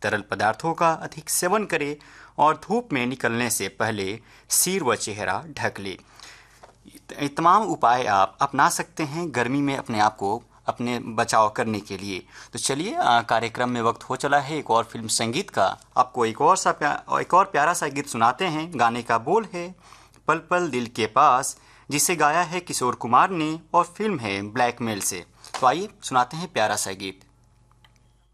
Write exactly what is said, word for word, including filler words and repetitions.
तरल पदार्थों का अधिक सेवन करें और धूप में निकलने से पहले सिर व चेहरा ढक ले। ये तमाम उपाय आप अपना सकते हैं गर्मी में अपने आप को अपने बचाव करने के लिए। तो चलिए कार्यक्रम में वक्त हो चला है एक और फिल्म संगीत का। आपको एक और सा प्या, एक और प्यारा सा गीत सुनाते हैं। गाने का बोल है पल पल दिल के पास, जिसे गाया है किशोर कुमार ने और फिल्म है ब्लैकमेल से। तो आइए सुनाते हैं प्यारा सा गीत।